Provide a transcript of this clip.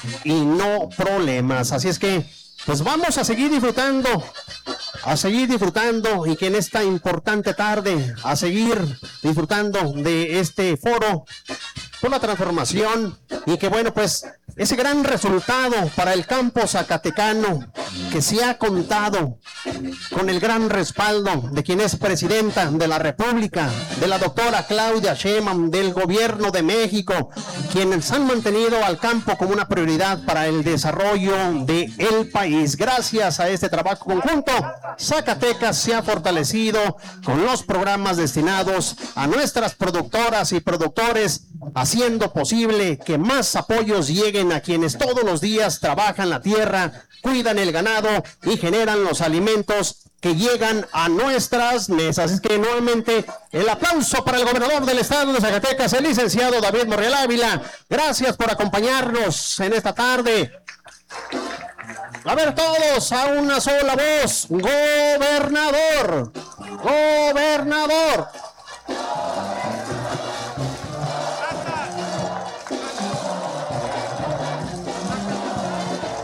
y no problemas. Así es que, pues vamos a seguir disfrutando y que en esta importante tarde, a seguir disfrutando de este foro por la transformación y que bueno, pues ese gran resultado para el campo zacatecano que se ha contado con el gran respaldo de quien es presidenta de la República, de la doctora Claudia Sheinbaum, del gobierno de México, quienes han mantenido al campo como una prioridad para el desarrollo del país. Gracias a este trabajo conjunto, Zacatecas se ha fortalecido con los programas destinados a nuestras productoras y productores, haciendo posible que más apoyos lleguen a quienes todos los días trabajan la tierra, cuidan el ganado y generan los alimentos que llegan a nuestras mesas. Es que nuevamente el aplauso para el gobernador del estado de Zacatecas, el licenciado David Monreal Ávila. Gracias por acompañarnos en esta tarde. A ver todos a una sola voz. Gobernador, gobernador.